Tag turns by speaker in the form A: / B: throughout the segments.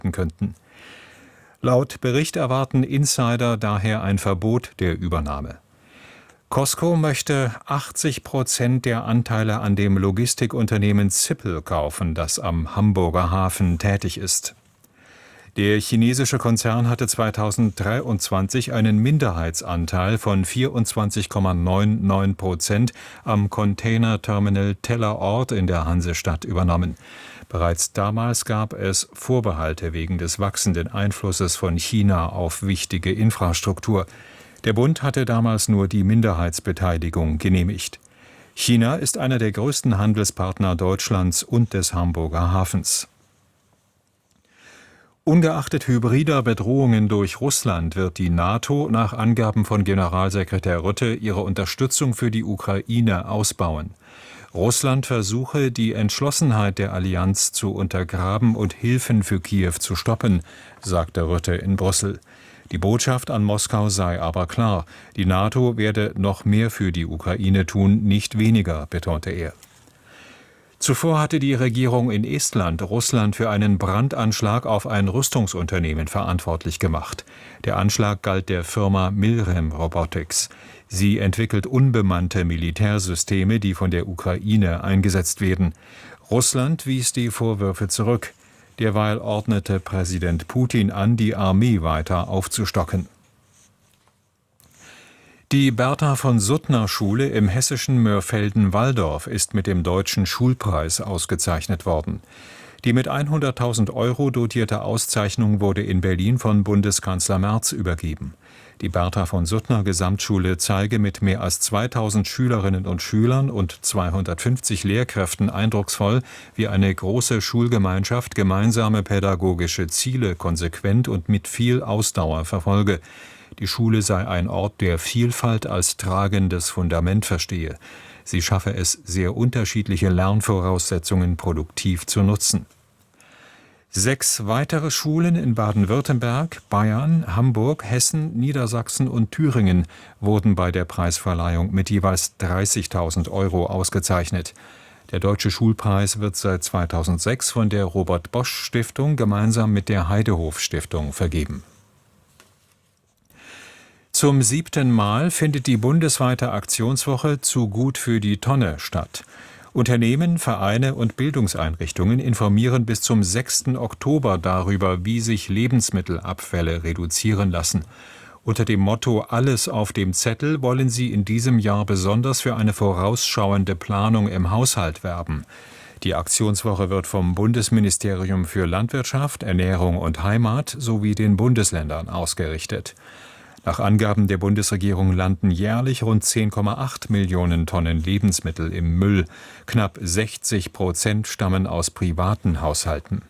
A: behaupten könnten. Laut Bericht erwarten Insider daher ein Verbot der Übernahme. Costco möchte 80% der Anteile an dem Logistikunternehmen Zippel kaufen, das am Hamburger Hafen tätig ist. Der chinesische Konzern hatte 2023 einen Minderheitsanteil von 24,99% am Containerterminal Tellerort in der Hansestadt übernommen. Bereits damals gab es Vorbehalte wegen des wachsenden Einflusses von China auf wichtige Infrastruktur. Der Bund hatte damals nur die Minderheitsbeteiligung genehmigt. China ist einer der größten Handelspartner Deutschlands und des Hamburger Hafens. Ungeachtet hybrider Bedrohungen durch Russland wird die NATO nach Angaben von Generalsekretär Rutte ihre Unterstützung für die Ukraine ausbauen. Russland versuche, die Entschlossenheit der Allianz zu untergraben und Hilfen für Kiew zu stoppen, sagte Rutte in Brüssel. Die Botschaft an Moskau sei aber klar, die NATO werde noch mehr für die Ukraine tun, nicht weniger, betonte er. Zuvor hatte die Regierung in Estland Russland für einen Brandanschlag auf ein Rüstungsunternehmen verantwortlich gemacht. Der Anschlag galt der Firma Milrem Robotics. Sie entwickelt unbemannte Militärsysteme, die von der Ukraine eingesetzt werden. Russland wies die Vorwürfe zurück. Derweil ordnete Präsident Putin an, die Armee weiter aufzustocken. Die Bertha-von-Suttner-Schule im hessischen Mörfelden-Walldorf ist mit dem Deutschen Schulpreis ausgezeichnet worden. Die mit 100.000 € dotierte Auszeichnung wurde in Berlin von Bundeskanzler Merz übergeben. Die Bertha-von-Suttner-Gesamtschule zeige mit mehr als 2.000 Schülerinnen und Schülern und 250 Lehrkräften eindrucksvoll, wie eine große Schulgemeinschaft gemeinsame pädagogische Ziele konsequent und mit viel Ausdauer verfolge. Die Schule sei ein Ort, der Vielfalt als tragendes Fundament verstehe. Sie schaffe es, sehr unterschiedliche Lernvoraussetzungen produktiv zu nutzen. 6 weitere Schulen in Baden-Württemberg, Bayern, Hamburg, Hessen, Niedersachsen und Thüringen wurden bei der Preisverleihung mit jeweils 30.000 € ausgezeichnet. Der Deutsche Schulpreis wird seit 2006 von der Robert-Bosch-Stiftung gemeinsam mit der Heidehof-Stiftung vergeben. Zum 7. Mal findet die bundesweite Aktionswoche Zu gut für die Tonne statt. Unternehmen, Vereine und Bildungseinrichtungen informieren bis zum 6. Oktober darüber, wie sich Lebensmittelabfälle reduzieren lassen. Unter dem Motto »Alles auf dem Zettel« wollen sie in diesem Jahr besonders für eine vorausschauende Planung im Haushalt werben. Die Aktionswoche wird vom Bundesministerium für Landwirtschaft, Ernährung und Heimat sowie den Bundesländern ausgerichtet. Nach Angaben der Bundesregierung landen jährlich rund 10,8 Millionen Tonnen Lebensmittel im Müll. Knapp 60% stammen aus privaten Haushalten.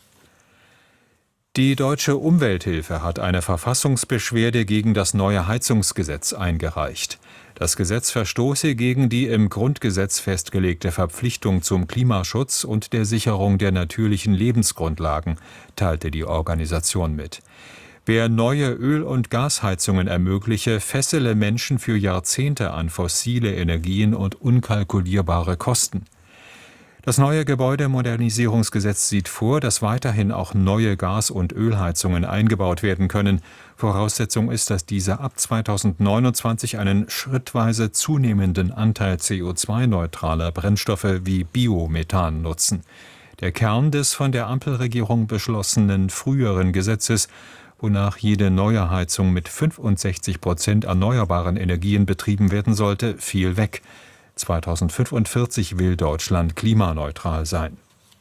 A: Die Deutsche Umwelthilfe hat eine Verfassungsbeschwerde gegen das neue Heizungsgesetz eingereicht. Das Gesetz verstoße gegen die im Grundgesetz festgelegte Verpflichtung zum Klimaschutz und der Sicherung der natürlichen Lebensgrundlagen, teilte die Organisation mit. Wer neue Öl- und Gasheizungen ermögliche, fessele Menschen für Jahrzehnte an fossile Energien und unkalkulierbare Kosten. Das neue Gebäudemodernisierungsgesetz sieht vor, dass weiterhin auch neue Gas- und Ölheizungen eingebaut werden können. Voraussetzung ist, dass diese ab 2029 einen schrittweise zunehmenden Anteil CO2-neutraler Brennstoffe wie Biomethan nutzen. Der Kern des von der Ampelregierung beschlossenen früheren Gesetzes, wonach jede neue Heizung mit 65% erneuerbaren Energien betrieben werden sollte, fiel weg. 2045 will Deutschland klimaneutral sein.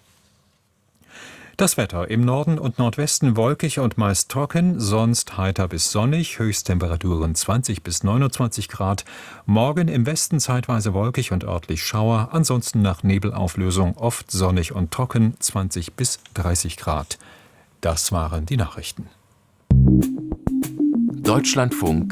A: Das Wetter: im Norden und Nordwesten wolkig und meist trocken, sonst heiter bis sonnig, Höchsttemperaturen 20 bis 29 Grad. Morgen im Westen zeitweise wolkig und örtlich Schauer, ansonsten nach Nebelauflösung oft sonnig und trocken, 20 bis 30 Grad. Das waren die Nachrichten.
B: Deutschlandfunk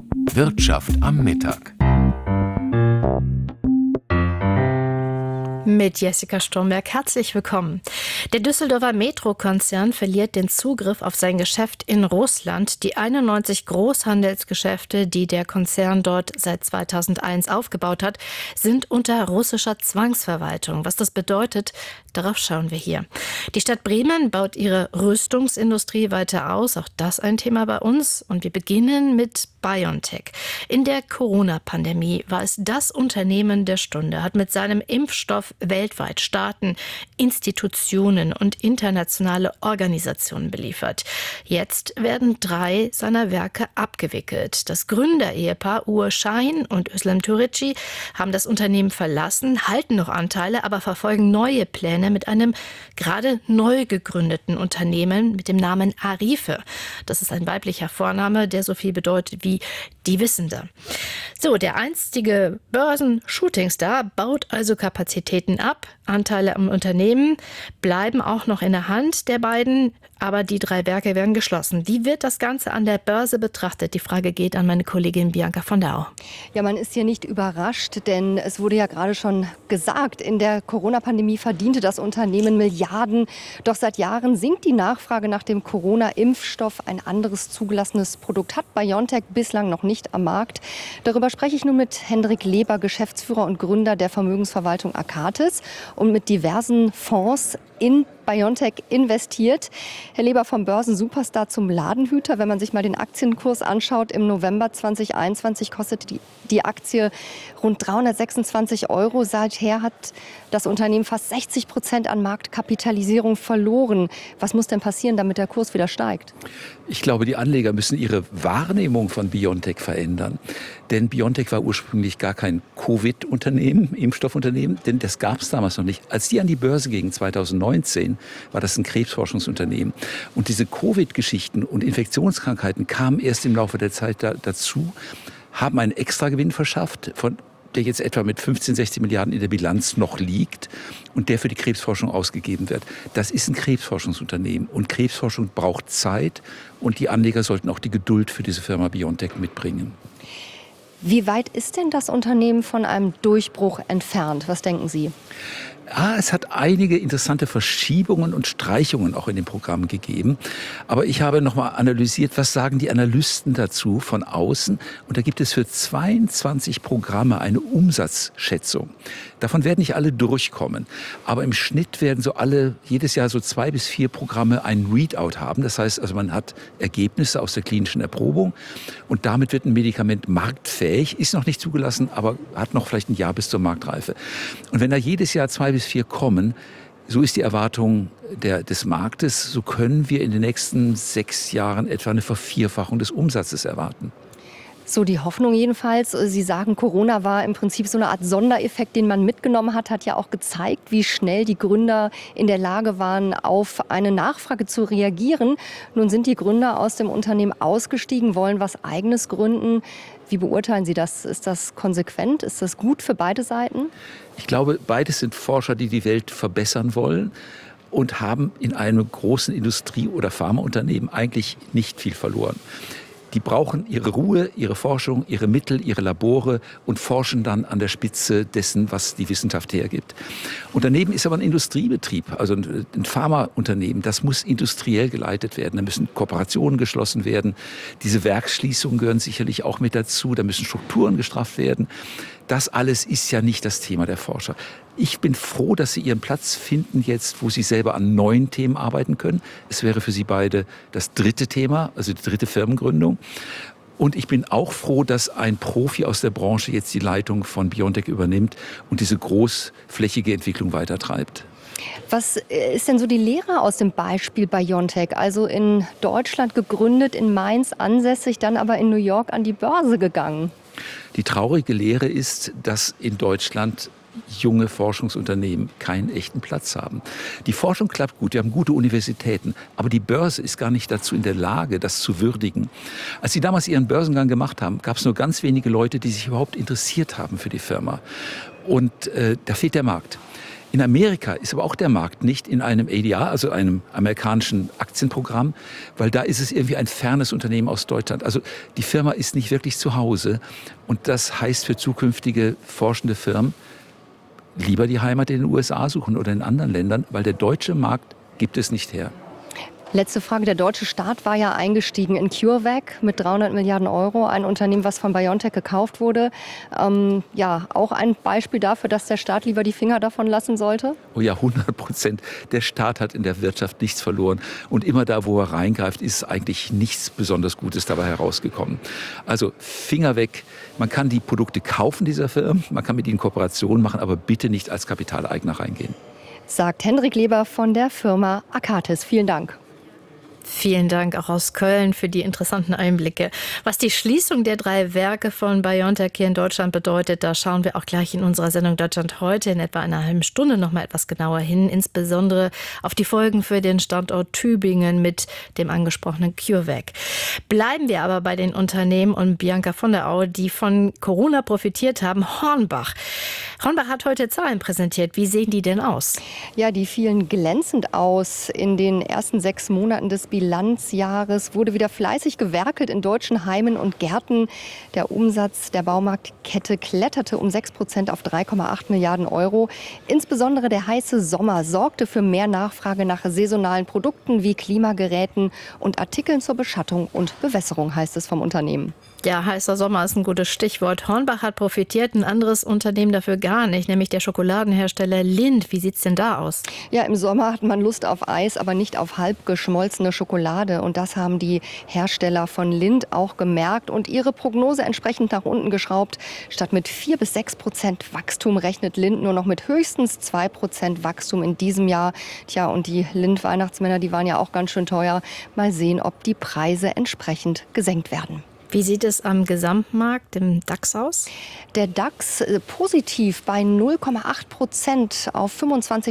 B: Wirtschaft am Mittag. mit Jessica Stromberg. Herzlich willkommen. Der Düsseldorfer Metro-Konzern verliert den Zugriff auf sein Geschäft in Russland. Die 91 Großhandelsgeschäfte, die der Konzern dort seit 2001 aufgebaut hat, sind unter russischer Zwangsverwaltung. Was das bedeutet, darauf schauen wir hier. Die Stadt Bremen baut ihre Rüstungsindustrie weiter aus. Auch das ein Thema bei uns. Und wir beginnen mit BioNTech. In der Corona-Pandemie war es das Unternehmen der Stunde, hat mit seinem Impfstoff weltweit Staaten, Institutionen und internationale Organisationen beliefert. Jetzt werden 3 seiner Werke abgewickelt. Das Gründerehepaar Uğur Şahin und Özlem Türeci haben das Unternehmen verlassen, halten noch Anteile, aber verfolgen neue Pläne mit einem gerade neu gegründeten Unternehmen mit dem Namen Arife. Das ist ein weiblicher Vorname, der so viel bedeutet wie die Wissende. So, der einstige Börsen-Shootingstar baut also Kapazitäten ab. Anteile am Unternehmen bleiben auch noch in der Hand der beiden, aber die 3 Werke werden geschlossen. Wie wird das Ganze an der Börse betrachtet? Die Frage geht an meine Kollegin Bianca von der Au.
C: Ja, man ist hier nicht überrascht, denn es wurde ja gerade schon gesagt, in der Corona-Pandemie verdiente das Unternehmen Milliarden. Doch seit Jahren sinkt die Nachfrage nach dem Corona-Impfstoff. Ein anderes zugelassenes Produkt hat BioNTech bislang noch nicht am Markt. Darüber spreche ich nun mit Hendrik Leber, Geschäftsführer und Gründer der Vermögensverwaltung Akatis und mit diversen Fonds in BioNTech investiert. Herr Leber, vom Börsen-Superstar zum Ladenhüter. Wenn man sich mal den Aktienkurs anschaut, im November 2021 kostete die Aktie rund 326 €. Seither hat das Unternehmen fast 60% an Marktkapitalisierung verloren. Was muss denn passieren, damit der Kurs wieder steigt?
D: Ich glaube, die Anleger müssen ihre Wahrnehmung von BioNTech verändern. Denn BioNTech war ursprünglich gar kein Covid-Unternehmen, Impfstoffunternehmen, denn das gab es damals noch nicht. Als die an die Börse gingen, 2019, war das ein Krebsforschungsunternehmen. Und diese Covid-Geschichten und Infektionskrankheiten kamen erst im Laufe der Zeit dazu, haben einen Extragewinn verschafft, der jetzt etwa mit 15, 16 Milliarden in der Bilanz noch liegt und der für die Krebsforschung ausgegeben wird. Das ist ein Krebsforschungsunternehmen und Krebsforschung braucht Zeit und die Anleger sollten auch die Geduld für diese Firma BioNTech mitbringen.
C: Wie weit ist denn das Unternehmen von einem Durchbruch entfernt? Was denken Sie?
D: Es hat einige interessante Verschiebungen und Streichungen auch in dem Programm gegeben. Aber ich habe nochmal analysiert, was sagen die Analysten dazu von außen. Und da gibt es für 22 Programme eine Umsatzschätzung. Davon werden nicht alle durchkommen. Aber im Schnitt werden jedes Jahr so 2 bis 4 Programme einen Readout haben. Das heißt, also man hat Ergebnisse aus der klinischen Erprobung. Und damit wird ein Medikament marktfähig, ist noch nicht zugelassen, aber hat noch vielleicht ein Jahr bis zur Marktreife. Und wenn da jedes Jahr 2 bis 4 kommen, so ist die Erwartung des Marktes, so können wir in den nächsten 6 Jahren etwa eine Vervierfachung des Umsatzes erwarten.
C: So die Hoffnung jedenfalls. Sie sagen, Corona war im Prinzip so eine Art Sondereffekt, den man mitgenommen hat ja auch gezeigt, wie schnell die Gründer in der Lage waren, auf eine Nachfrage zu reagieren. Nun sind die Gründer aus dem Unternehmen ausgestiegen, wollen was Eigenes gründen. Wie beurteilen Sie das? Ist das konsequent? Ist das gut für beide Seiten?
D: Ich glaube, beides sind Forscher, die die Welt verbessern wollen und haben in einem großen Industrie- oder Pharmaunternehmen eigentlich nicht viel verloren. Die brauchen ihre Ruhe, ihre Forschung, ihre Mittel, ihre Labore und forschen dann an der Spitze dessen, was die Wissenschaft hergibt. Und daneben ist aber ein Industriebetrieb, also ein Pharmaunternehmen. Das muss industriell geleitet werden. Da müssen Kooperationen geschlossen werden. Diese Werksschließungen gehören sicherlich auch mit dazu. Da müssen Strukturen gestrafft werden. Das alles ist ja nicht das Thema der Forscher. Ich bin froh, dass Sie Ihren Platz finden jetzt, wo Sie selber an neuen Themen arbeiten können. Es wäre für Sie beide das 3. Thema, also die 3. Firmengründung. Und ich bin auch froh, dass ein Profi aus der Branche jetzt die Leitung von BioNTech übernimmt und diese großflächige Entwicklung weitertreibt.
C: Was ist denn so die Lehre aus dem Beispiel BioNTech? Also in Deutschland gegründet, in Mainz ansässig, dann aber in New York an die Börse gegangen.
D: Die traurige Lehre ist, dass in Deutschland junge Forschungsunternehmen keinen echten Platz haben. Die Forschung klappt gut, wir haben gute Universitäten, aber die Börse ist gar nicht dazu in der Lage, das zu würdigen. Als sie damals ihren Börsengang gemacht haben, gab es nur ganz wenige Leute, die sich überhaupt interessiert haben für die Firma. Und da fehlt der Markt. In Amerika ist aber auch der Markt nicht in einem ADR, also einem amerikanischen Aktienprogramm, weil da ist es irgendwie ein fernes Unternehmen aus Deutschland. Also die Firma ist nicht wirklich zu Hause und das heißt für zukünftige forschende Firmen, lieber die Heimat in den USA suchen oder in anderen Ländern, weil der deutsche Markt gibt es nicht her.
C: Letzte Frage. Der deutsche Staat war ja eingestiegen in CureVac mit 300 Milliarden Euro, ein Unternehmen, was von BioNTech gekauft wurde. Auch ein Beispiel dafür, dass der Staat lieber die Finger davon lassen sollte?
D: Oh ja, 100%. Der Staat hat in der Wirtschaft nichts verloren. Und immer da, wo er reingreift, ist eigentlich nichts besonders Gutes dabei herausgekommen. Also Finger weg. Man kann die Produkte kaufen dieser Firmen, man kann mit ihnen Kooperationen machen, aber bitte nicht als Kapitaleigner reingehen.
C: Sagt Hendrik Leber von der Firma Akatis. Vielen Dank.
B: Vielen Dank auch aus Köln für die interessanten Einblicke. Was die Schließung der 3 Werke von BioNTech hier in Deutschland bedeutet, da schauen wir auch gleich in unserer Sendung Deutschland heute in etwa einer halben Stunde noch mal etwas genauer hin, insbesondere auf die Folgen für den Standort Tübingen mit dem angesprochenen CureVac. Bleiben wir aber bei den Unternehmen und Bianca von der Au, die von Corona profitiert haben. Hornbach. Hornbach hat heute Zahlen präsentiert. Wie sehen die denn aus?
C: Ja, die fielen glänzend aus. In den ersten 6 Monaten des Bilanzjahres wurde wieder fleißig gewerkelt in deutschen Heimen und Gärten. Der Umsatz der Baumarktkette kletterte um 6% auf 3,8 Milliarden Euro. Insbesondere der heiße Sommer sorgte für mehr Nachfrage nach saisonalen Produkten wie Klimageräten und Artikeln zur Beschattung und Bewässerung, heißt es vom Unternehmen.
B: Ja, heißer Sommer ist ein gutes Stichwort. Hornbach hat profitiert, ein anderes Unternehmen dafür gar nicht, nämlich der Schokoladenhersteller Lindt. Wie sieht's denn da aus?
C: Ja, im Sommer hat man Lust auf Eis, aber nicht auf halb geschmolzene Schokolade. Und das haben die Hersteller von Lindt auch gemerkt und ihre Prognose entsprechend nach unten geschraubt. Statt mit 4-6% Wachstum rechnet Lindt nur noch mit höchstens 2% Wachstum in diesem Jahr. Tja, und die Lindt-Weihnachtsmänner, die waren ja auch ganz schön teuer. Mal sehen, ob die Preise entsprechend gesenkt werden.
B: Wie sieht es am Gesamtmarkt, im DAX aus?
C: Der DAX positiv bei 0,8% auf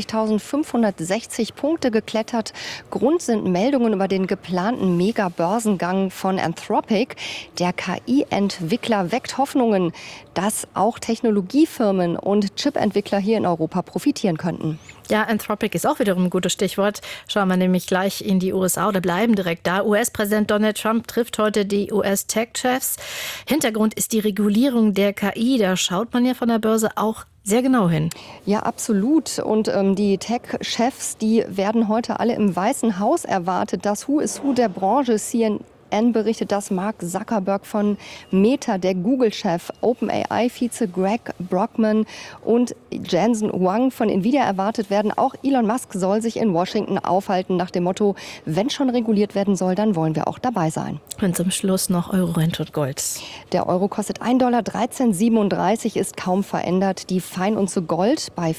C: 25.560 Punkte geklettert. Grund sind Meldungen über den geplanten Mega-Börsengang von Anthropic. Der KI-Entwickler weckt Hoffnungen, dass auch Technologiefirmen und Chip-Entwickler hier in Europa profitieren könnten.
B: Ja, Anthropic ist auch wiederum ein gutes Stichwort. Schauen wir nämlich gleich in die USA oder bleiben direkt da. US-Präsident Donald Trump trifft heute die US-Tech-Chefs. Hintergrund ist die Regulierung der KI. Da schaut man ja von der Börse auch sehr genau hin.
C: Ja, absolut. Und die Tech-Chefs, die werden heute alle im Weißen Haus erwartet. Das Who is Who der Branche, CNN berichtet, dass Mark Zuckerberg von Meta, der Google-Chef, OpenAI-Vize Greg Brockman und Jensen Huang von Nvidia erwartet werden. Auch Elon Musk soll sich in Washington aufhalten nach dem Motto, wenn schon reguliert werden soll, dann wollen wir auch dabei sein.
B: Und zum Schluss noch Euro, Rente und Gold.
C: Der Euro kostet $1,1337, ist kaum verändert. Die Feinunze Gold bei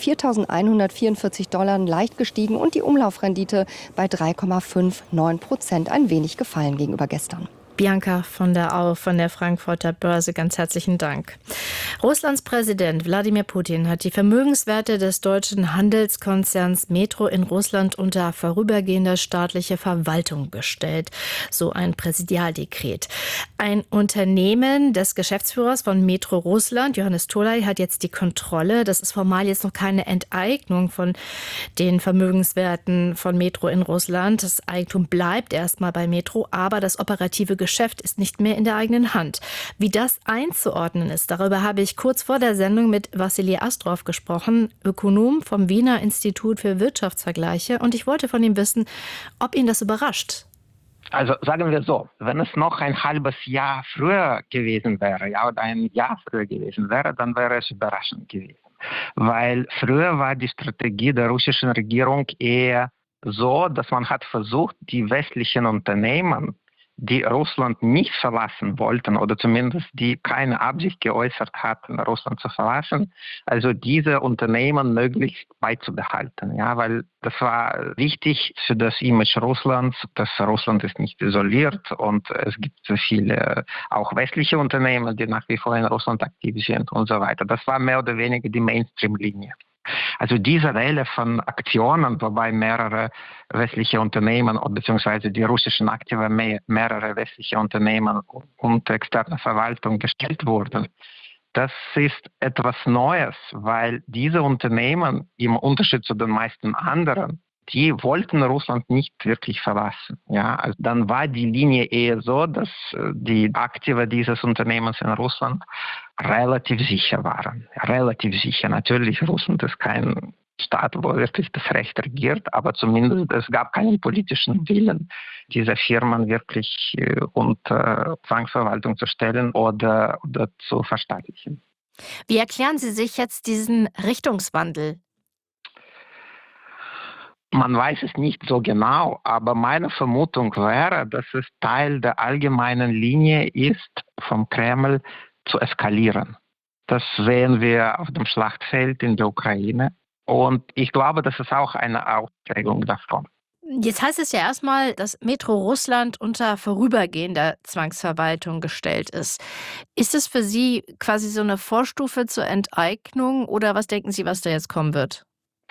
C: $4.144 leicht gestiegen und die Umlaufrendite bei 3,59%, ein wenig gefallen gegenüber gestern.
B: Bianca von der Au von der Frankfurter Börse, ganz herzlichen Dank. Russlands Präsident Wladimir Putin hat die Vermögenswerte des deutschen Handelskonzerns Metro in Russland unter vorübergehende staatliche Verwaltung gestellt. So ein Präsidialdekret. Ein Unternehmen des Geschäftsführers von Metro Russland, Johannes Tolai, hat jetzt die Kontrolle. Das ist formal jetzt noch keine Enteignung von den Vermögenswerten von Metro in Russland. Das Eigentum bleibt erstmal bei Metro, aber das operative Geschäft ist nicht mehr in der eigenen Hand. Wie das einzuordnen ist, darüber habe ich kurz vor der Sendung mit Wassili Astrov gesprochen, Ökonom vom Wiener Institut für Wirtschaftsvergleiche. Und ich wollte von ihm wissen, ob ihn das überrascht.
E: Also sagen wir so, wenn es noch ein halbes Jahr früher gewesen wäre, ja, oder ein Jahr früher gewesen wäre, dann wäre es überraschend gewesen. Weil früher war die Strategie der russischen Regierung eher so, dass man hat versucht, die westlichen Unternehmen, die Russland nicht verlassen wollten oder zumindest die keine Absicht geäußert hatten, Russland zu verlassen, also diese Unternehmen möglichst beizubehalten. Ja, weil das war wichtig für das Image Russlands, dass Russland ist nicht isoliert und es gibt so viele auch westliche Unternehmen, die nach wie vor in Russland aktiv sind und so weiter. Das war mehr oder weniger die Mainstream-Linie. Also diese Welle von Aktionen, wobei mehrere westliche Unternehmen beziehungsweise die russischen Aktive mehrere westliche Unternehmen und externe Verwaltung gestellt wurden, das ist etwas Neues, weil diese Unternehmen im Unterschied zu den meisten anderen, die wollten Russland nicht wirklich verlassen. Ja, also dann war die Linie eher so, dass die Aktiva dieses Unternehmens in Russland relativ sicher waren. Relativ sicher. Natürlich, Russland ist kein Staat, wo wirklich das Recht regiert, aber zumindest es gab keinen politischen Willen, diese Firmen wirklich unter Zwangsverwaltung zu stellen oder zu verstaatlichen.
B: Wie erklären Sie sich jetzt diesen Richtungswandel?
E: Man weiß es nicht so genau, aber meine Vermutung wäre, dass es Teil der allgemeinen Linie ist, vom Kreml zu eskalieren. Das sehen wir auf dem Schlachtfeld in der Ukraine. Und ich glaube, das ist auch eine Ausprägung davon.
B: Jetzt heißt es ja erstmal, dass Metro Russland unter vorübergehender Zwangsverwaltung gestellt ist. Ist es für Sie quasi so eine Vorstufe zur Enteignung oder was denken Sie, was da jetzt kommen wird?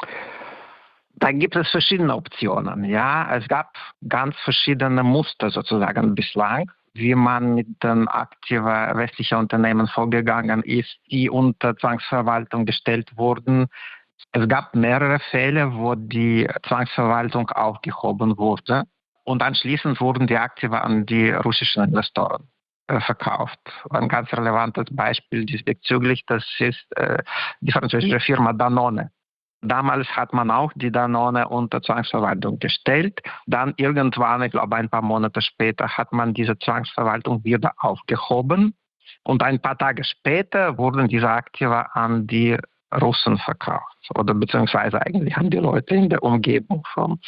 E: Da gibt es verschiedene Optionen. Ja, es gab ganz verschiedene Muster sozusagen bislang, wie man mit den Aktiva westlicher Unternehmen vorgegangen ist, die unter Zwangsverwaltung gestellt wurden. Es gab mehrere Fälle, wo die Zwangsverwaltung aufgehoben wurde und anschließend wurden die Aktiva an die russischen Investoren verkauft. Ein ganz relevantes Beispiel diesbezüglich, das ist die französische Firma Danone. Damals hat man auch die Danone unter Zwangsverwaltung gestellt. Dann irgendwann, ich glaube ein paar Monate später, hat man diese Zwangsverwaltung wieder aufgehoben. Und ein paar Tage später wurden diese Aktiva an die Russen verkauft. Oder beziehungsweise eigentlich an die Leute in der Umgebung vom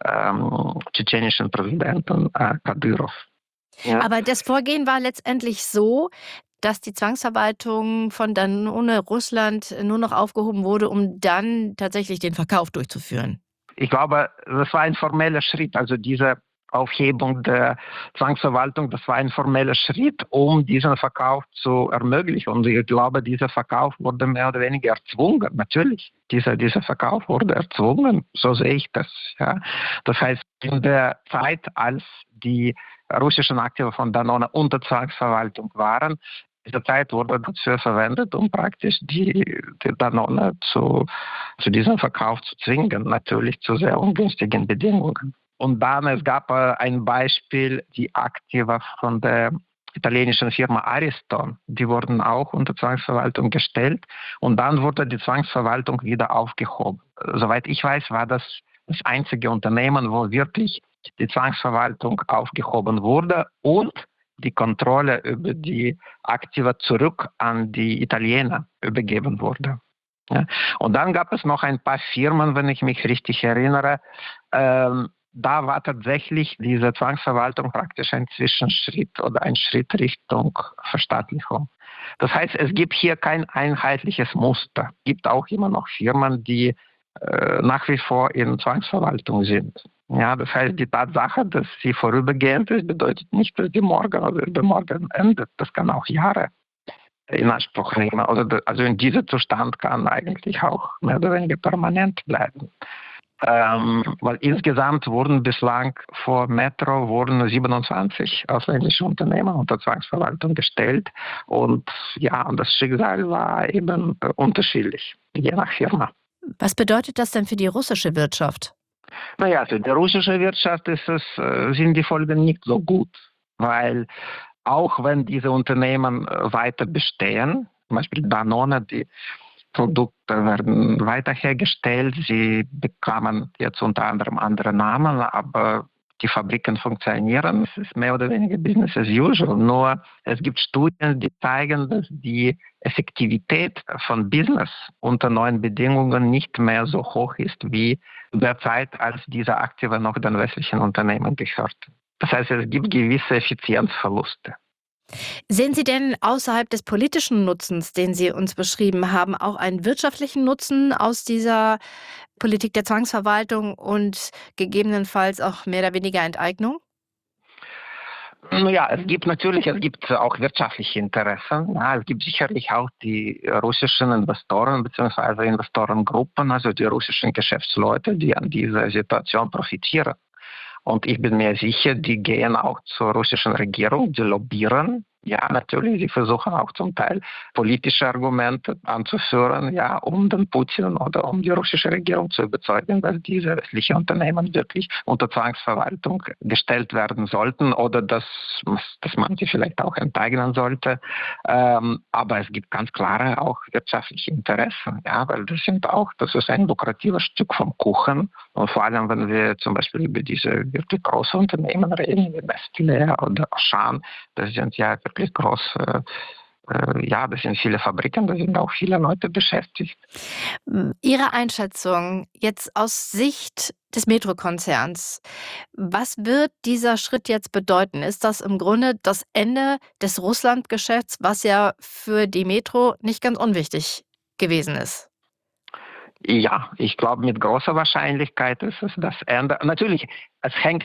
E: tschetschenischen Präsidenten Kadyrov. Ja.
B: Aber das Vorgehen war letztendlich so, dass die Zwangsverwaltung von Danone Russland nur noch aufgehoben wurde, um dann tatsächlich den Verkauf durchzuführen.
E: Ich glaube, das war ein formeller Schritt. Also diese Aufhebung der Zwangsverwaltung, das war ein formeller Schritt, um diesen Verkauf zu ermöglichen. Und ich glaube, dieser Verkauf wurde mehr oder weniger erzwungen. Natürlich, dieser Verkauf wurde erzwungen. So sehe ich das. Ja. Das heißt, in der Zeit, als die russischen Aktiva von Danone unter Zwangsverwaltung waren, diese Zeit wurde dafür verwendet, um praktisch die Danone zu diesem Verkauf zu zwingen, natürlich zu sehr ungünstigen Bedingungen. Und dann, es gab ein Beispiel, die Aktiva von der italienischen Firma Ariston, die wurden auch unter Zwangsverwaltung gestellt und dann wurde die Zwangsverwaltung wieder aufgehoben. Soweit ich weiß, war das einzige Unternehmen, wo wirklich die Zwangsverwaltung aufgehoben wurde und die Kontrolle über die Aktiva zurück an die Italiener übergeben wurde. Ja. Und dann gab es noch ein paar Firmen, wenn ich mich richtig erinnere. Da war tatsächlich diese Zwangsverwaltung praktisch ein Zwischenschritt oder ein Schritt Richtung Verstaatlichung. Das heißt, es gibt hier kein einheitliches Muster. Es gibt auch immer noch Firmen, die nach wie vor in Zwangsverwaltung sind. Ja, das heißt, die Tatsache, dass sie vorübergehend ist, bedeutet nicht, dass die morgen oder übermorgen endet. Das kann auch Jahre in Anspruch nehmen. Also in diesem Zustand kann eigentlich auch mehr oder weniger permanent bleiben. Weil insgesamt wurden bislang vor Metro 27 ausländische Unternehmen unter Zwangsverwaltung gestellt. Und ja, und das Schicksal war eben unterschiedlich, je nach Firma.
B: Was bedeutet das denn für die russische Wirtschaft?
E: Naja, für die russische Wirtschaft sind die Folgen nicht so gut, weil auch wenn diese Unternehmen weiter bestehen, zum Beispiel Danone, die Produkte werden weiter hergestellt, sie bekamen jetzt unter anderem andere Namen, aber die Fabriken funktionieren. Es ist mehr oder weniger Business as usual. Nur es gibt Studien, die zeigen, dass die Effektivität von Business unter neuen Bedingungen nicht mehr so hoch ist wie der Zeit, als diese Aktiva noch den westlichen Unternehmen gehörten. Das heißt, es gibt gewisse Effizienzverluste.
B: Sehen Sie denn außerhalb des politischen Nutzens, den Sie uns beschrieben haben, auch einen wirtschaftlichen Nutzen aus dieser Politik der Zwangsverwaltung und gegebenenfalls auch mehr oder weniger Enteignung?
E: Ja, es gibt auch wirtschaftliche Interessen. Ja, es gibt sicherlich auch die russischen Investoren bzw. Investorengruppen, also die russischen Geschäftsleute, die an dieser Situation profitieren. Und ich bin mir sicher, die gehen auch zur russischen Regierung, die lobbyieren Ja, natürlich. Sie versuchen auch zum Teil politische Argumente anzuführen, ja, um den Putin oder um die russische Regierung zu überzeugen, dass diese westlichen Unternehmen wirklich unter Zwangsverwaltung gestellt werden sollten oder dass man sie vielleicht auch enteignen sollte. Aber es gibt ganz klare auch wirtschaftliche Interessen, ja, weil das ist ein lukratives Stück vom Kuchen. Und vor allem, wenn wir zum Beispiel über diese wirklich großen Unternehmen reden, wie Nestlé oder Auchan, das sind ja wirklich große, das sind viele Fabriken, da sind auch viele Leute beschäftigt.
B: Ihre Einschätzung jetzt aus Sicht des Metro-Konzerns, was wird dieser Schritt jetzt bedeuten? Ist das im Grunde das Ende des Russland-Geschäfts, was ja für die Metro nicht ganz unwichtig gewesen ist?
E: Ja, ich glaube, mit großer Wahrscheinlichkeit ist es das Ende. Natürlich, es hängt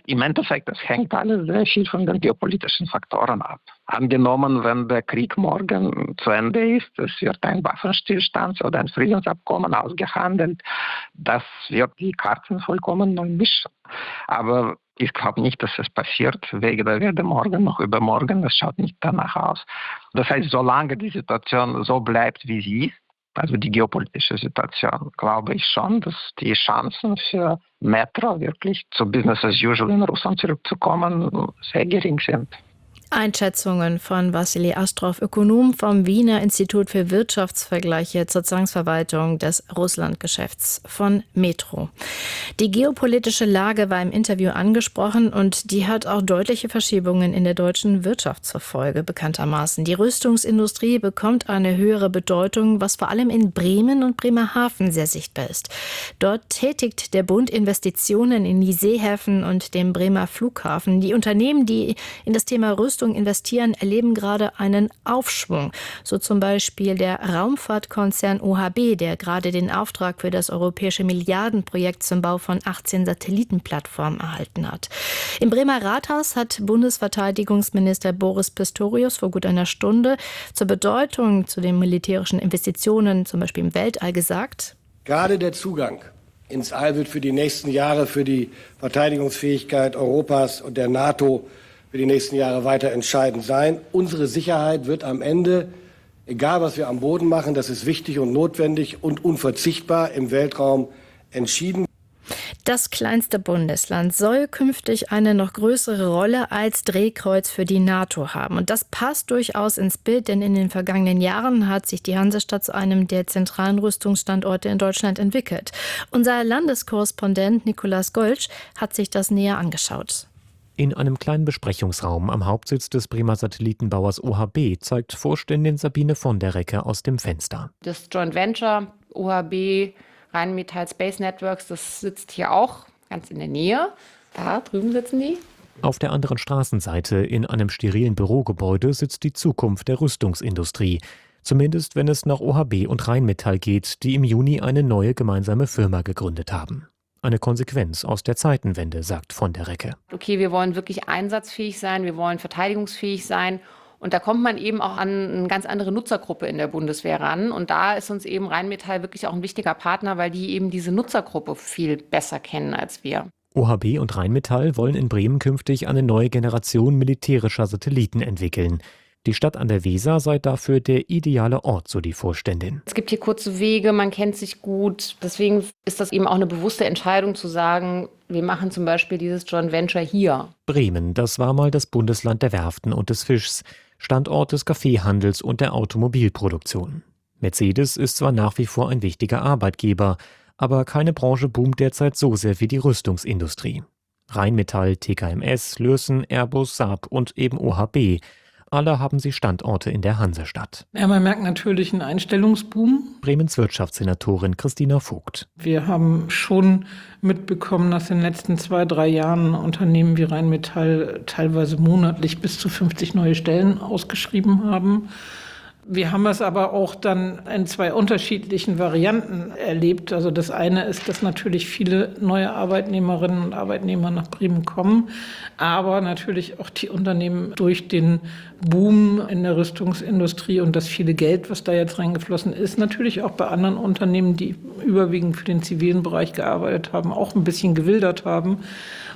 E: alles sehr viel von den geopolitischen Faktoren ab. Angenommen, wenn der Krieg morgen zu Ende ist, es wird ein Waffenstillstand oder ein Friedensabkommen ausgehandelt, das wird die Karten vollkommen neu mischen. Aber ich glaube nicht, dass es passiert, weder morgen noch übermorgen. Es schaut nicht danach aus. Das heißt, solange die Situation so bleibt, wie sie ist, also die geopolitische Situation, glaube ich schon, dass die Chancen für Metro wirklich zu Business as usual in Russland zurückzukommen sehr gering sind.
B: Einschätzungen von Wassili Astrov, Ökonom vom Wiener Institut für Wirtschaftsvergleiche zur Zwangsverwaltung des Russlandgeschäfts von Metro. Die geopolitische Lage war im Interview angesprochen und die hat auch deutliche Verschiebungen in der deutschen Wirtschaft zur Folge, bekanntermaßen. Die Rüstungsindustrie bekommt eine höhere Bedeutung, was vor allem in Bremen und Bremerhaven sehr sichtbar ist. Dort tätigt der Bund Investitionen in die Seehäfen und den Bremer Flughafen. Die Unternehmen, die in das Thema Rüstung investieren, erleben gerade einen Aufschwung. So zum Beispiel der Raumfahrtkonzern OHB, der gerade den Auftrag für das europäische Milliardenprojekt zum Bau von 18 Satellitenplattformen erhalten hat. Im Bremer Rathaus hat Bundesverteidigungsminister Boris Pistorius vor gut einer Stunde zur Bedeutung zu den militärischen Investitionen, zum Beispiel im Weltall, gesagt:
F: Gerade der Zugang ins All wird für die nächsten Jahre für die Verteidigungsfähigkeit Europas und der NATO für die nächsten Jahre weiter entscheidend sein. Unsere Sicherheit wird am Ende, egal was wir am Boden machen, das ist wichtig und notwendig und unverzichtbar, im Weltraum entschieden.
B: Das kleinste Bundesland soll künftig eine noch größere Rolle als Drehkreuz für die NATO haben. Und das passt durchaus ins Bild, denn in den vergangenen Jahren hat sich die Hansestadt zu einem der zentralen Rüstungsstandorte in Deutschland entwickelt. Unser Landeskorrespondent Nikolaus Goltsch hat sich das näher angeschaut.
G: In einem kleinen Besprechungsraum am Hauptsitz des Bremer Satellitenbauers OHB zeigt Vorständin Sabine von der Recke aus dem Fenster.
H: Das Joint Venture OHB Rheinmetall Space Networks, das sitzt hier auch ganz in der Nähe. Da drüben sitzen die.
G: Auf der anderen Straßenseite in einem sterilen Bürogebäude sitzt die Zukunft der Rüstungsindustrie. Zumindest wenn es nach OHB und Rheinmetall geht, die im Juni eine neue gemeinsame Firma gegründet haben. Eine Konsequenz aus der Zeitenwende, sagt von der Recke.
H: Okay, wir wollen wirklich einsatzfähig sein, wir wollen verteidigungsfähig sein. Und da kommt man eben auch an eine ganz andere Nutzergruppe in der Bundeswehr ran. Und da ist uns eben Rheinmetall wirklich auch ein wichtiger Partner, weil die eben diese Nutzergruppe viel besser kennen als wir.
G: OHB und Rheinmetall wollen in Bremen künftig eine neue Generation militärischer Satelliten entwickeln. Die Stadt an der Weser sei dafür der ideale Ort, so die Vorständin.
H: Es gibt hier kurze Wege, man kennt sich gut. Deswegen ist das eben auch eine bewusste Entscheidung zu sagen, wir machen zum Beispiel dieses Joint Venture hier.
G: Bremen, das war mal das Bundesland der Werften und des Fischs, Standort des Kaffeehandels und der Automobilproduktion. Mercedes ist zwar nach wie vor ein wichtiger Arbeitgeber, aber keine Branche boomt derzeit so sehr wie die Rüstungsindustrie. Rheinmetall, TKMS, Lürssen, Airbus, Saab und eben OHB. Alle haben sie Standorte in der Hansestadt.
I: Ja, man merkt natürlich einen Einstellungsboom.
G: Bremens Wirtschaftssenatorin Christina Vogt.
I: Wir haben schon mitbekommen, dass in den letzten 2-3 Jahren Unternehmen wie Rheinmetall teilweise monatlich bis zu 50 neue Stellen ausgeschrieben haben. Wir haben es aber auch dann in 2 unterschiedlichen Varianten erlebt. Also das eine ist, dass natürlich viele neue Arbeitnehmerinnen und Arbeitnehmer nach Bremen kommen, aber natürlich auch die Unternehmen durch den Boom in der Rüstungsindustrie und das viele Geld, was da jetzt reingeflossen ist, natürlich auch bei anderen Unternehmen, die überwiegend für den zivilen Bereich gearbeitet haben, auch ein bisschen gewildert haben.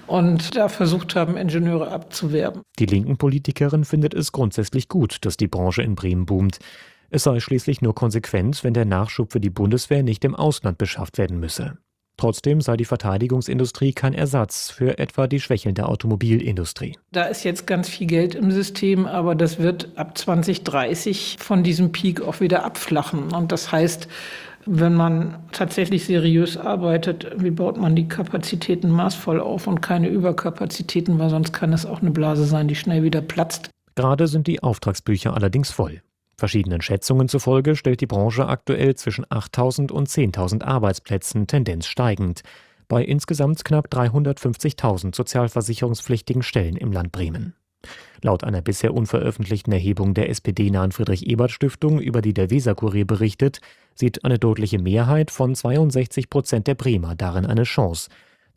I: und da versucht haben, Ingenieure abzuwerben.
G: Die linken Politikerin findet es grundsätzlich gut, dass die Branche in Bremen boomt. Es sei schließlich nur konsequent, wenn der Nachschub für die Bundeswehr nicht im Ausland beschafft werden müsse. Trotzdem sei die Verteidigungsindustrie kein Ersatz für etwa die schwächelnde Automobilindustrie.
I: Da ist jetzt ganz viel Geld im System, aber das wird ab 2030 von diesem Peak auch wieder abflachen. Und das heißt, wenn man tatsächlich seriös arbeitet, wie baut man die Kapazitäten maßvoll auf und keine Überkapazitäten, weil sonst kann es auch eine Blase sein, die schnell wieder platzt.
G: Gerade sind die Auftragsbücher allerdings voll. Verschiedenen Schätzungen zufolge stellt die Branche aktuell zwischen 8.000 und 10.000 Arbeitsplätzen, Tendenz steigend, bei insgesamt knapp 350.000 sozialversicherungspflichtigen Stellen im Land Bremen. Laut einer bisher unveröffentlichten Erhebung der SPD-nahen Friedrich-Ebert-Stiftung, über die der Weser-Kurier berichtet, sieht eine deutliche Mehrheit von 62% der Bremer darin eine Chance.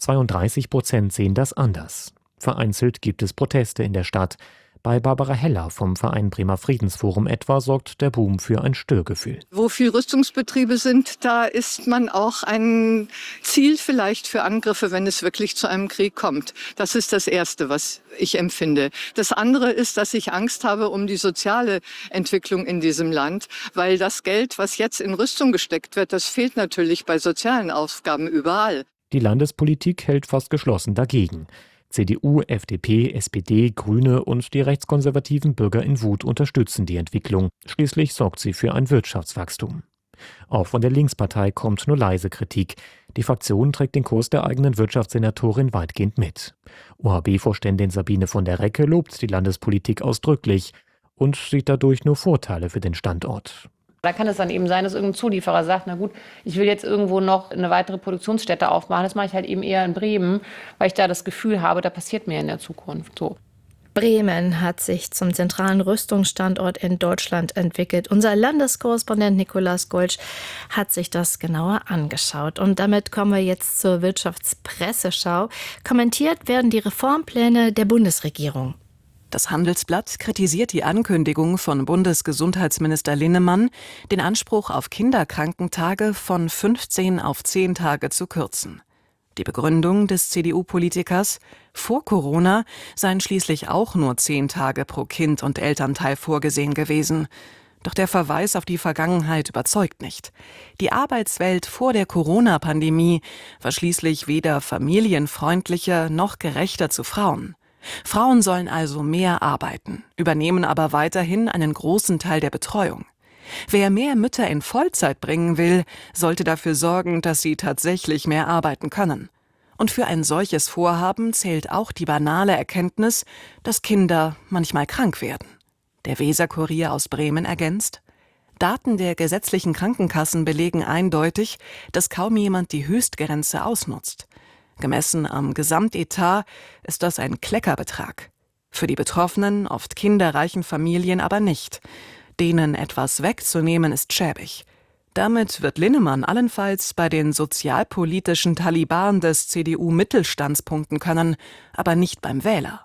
G: 32% sehen das anders. Vereinzelt gibt es Proteste in der Stadt. Bei Barbara Heller vom Verein Bremer Friedensforum etwa sorgt der Boom für ein Störgefühl.
J: Wo viel Rüstungsbetriebe sind, da ist man auch ein Ziel vielleicht für Angriffe, wenn es wirklich zu einem Krieg kommt. Das ist das Erste, was ich empfinde. Das andere ist, dass ich Angst habe um die soziale Entwicklung in diesem Land, weil das Geld, was jetzt in Rüstung gesteckt wird, das fehlt natürlich bei sozialen Aufgaben überall.
G: Die Landespolitik hält fast geschlossen dagegen. CDU, FDP, SPD, Grüne und die rechtskonservativen Bürger in Wut unterstützen die Entwicklung. Schließlich sorgt sie für ein Wirtschaftswachstum. Auch von der Linkspartei kommt nur leise Kritik. Die Fraktion trägt den Kurs der eigenen Wirtschaftssenatorin weitgehend mit. OHB-Vorständin Sabine von der Recke lobt die Landespolitik ausdrücklich und sieht dadurch nur Vorteile für den Standort.
H: Da kann es dann eben sein, dass irgendein Zulieferer sagt, na gut, ich will jetzt irgendwo noch eine weitere Produktionsstätte aufmachen. Das mache ich halt eben eher in Bremen, weil ich da das Gefühl habe, da passiert mehr in der Zukunft. So.
B: Bremen hat sich zum zentralen Rüstungsstandort in Deutschland entwickelt. Unser Landeskorrespondent Nikolaus Golsch hat sich das genauer angeschaut. Und damit kommen wir jetzt zur Wirtschaftspresseschau. Kommentiert werden die Reformpläne der Bundesregierung.
K: Das Handelsblatt kritisiert die Ankündigung von Bundesgesundheitsminister Linnemann, den Anspruch auf Kinderkrankentage von 15 auf 10 Tage zu kürzen. Die Begründung des CDU-Politikers: Vor Corona seien schließlich auch nur 10 Tage pro Kind und Elternteil vorgesehen gewesen. Doch der Verweis auf die Vergangenheit überzeugt nicht. Die Arbeitswelt vor der Corona-Pandemie war schließlich weder familienfreundlicher noch gerechter zu Frauen. Frauen sollen also mehr arbeiten, übernehmen aber weiterhin einen großen Teil der Betreuung. Wer mehr Mütter in Vollzeit bringen will, sollte dafür sorgen, dass sie tatsächlich mehr arbeiten können. Und für ein solches Vorhaben zählt auch die banale Erkenntnis, dass Kinder manchmal krank werden. Der Weser-Kurier aus Bremen ergänzt: Daten der gesetzlichen Krankenkassen belegen eindeutig, dass kaum jemand die Höchstgrenze ausnutzt. Gemessen am Gesamtetat ist das ein Kleckerbetrag. Für die betroffenen, oft kinderreichen Familien aber nicht. Denen etwas wegzunehmen ist schäbig. Damit wird Linnemann allenfalls bei den sozialpolitischen Taliban des CDU-Mittelstands punkten können, aber nicht beim Wähler.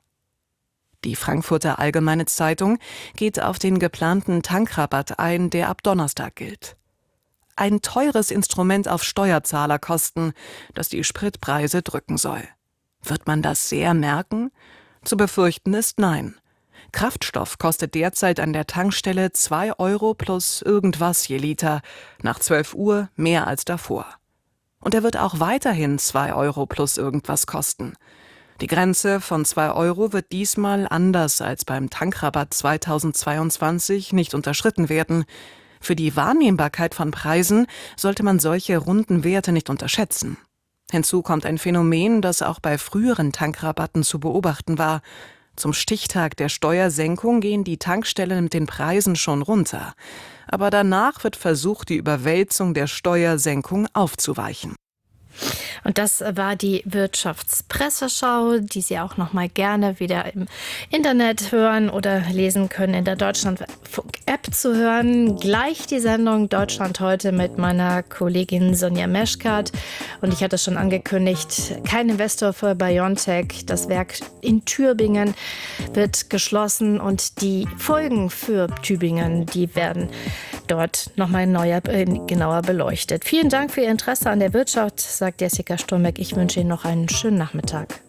K: Die Frankfurter Allgemeine Zeitung geht auf den geplanten Tankrabatt ein, der ab Donnerstag gilt. Ein teures Instrument auf Steuerzahlerkosten, das die Spritpreise drücken soll. Wird man das sehr merken? Zu befürchten ist nein. Kraftstoff kostet derzeit an der Tankstelle 2 € plus irgendwas je Liter, nach 12 Uhr mehr als davor. Und er wird auch weiterhin 2 € plus irgendwas kosten. Die Grenze von 2 € wird diesmal anders als beim Tankrabatt 2022 nicht unterschritten werden. Für die Wahrnehmbarkeit von Preisen sollte man solche runden Werte nicht unterschätzen. Hinzu kommt ein Phänomen, das auch bei früheren Tankrabatten zu beobachten war. Zum Stichtag der Steuersenkung gehen die Tankstellen mit den Preisen schon runter. Aber danach wird versucht, die Überwälzung der Steuersenkung aufzuweichen.
B: Und das war die Wirtschaftspresseschau, die Sie auch noch mal gerne wieder im Internet hören oder lesen können, in der Deutschlandfunk-App zu hören. Gleich die Sendung Deutschland heute mit meiner Kollegin Sonja Meschkat. Und ich hatte es schon angekündigt, kein Investor für BioNTech. Das Werk in Tübingen wird geschlossen und die Folgen für Tübingen, die werden dort noch mal genauer beleuchtet. Vielen Dank für Ihr Interesse an der Wirtschaft, sagt Jessica Sturmbeck. Ich wünsche Ihnen noch einen schönen Nachmittag.